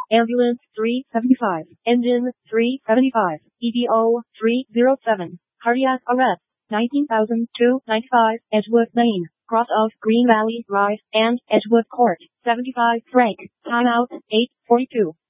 Ambulance 375. Engine 375. EDO 307. Cardiac arrest 19,295. Edgewood Lane, cross of Green Valley Drive and Edgewood Court. 75 Frank. Timeout 8:42.